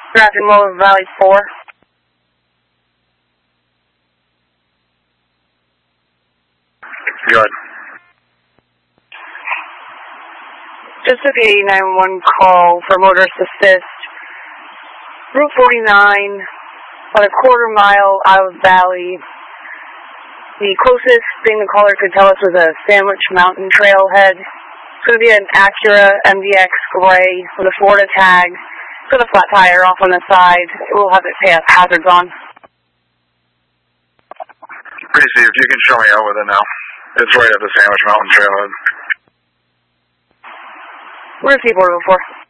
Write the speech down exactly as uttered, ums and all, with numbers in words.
Traffic Mobile Valley four. Good. Just took a nine one one call for motorist assist. Route forty-nine, about a quarter mile out of Valley. The closest thing the caller could tell us was a Sandwich Mountain trailhead. It's going to be an Acura M D X gray with a Florida tag. It's got a flat tire off on the side. We'll have it pass hazards on. Gracie, if you can show me out with it now. It's right at the Sandwich Mountain trailhead. We're going to see Border before.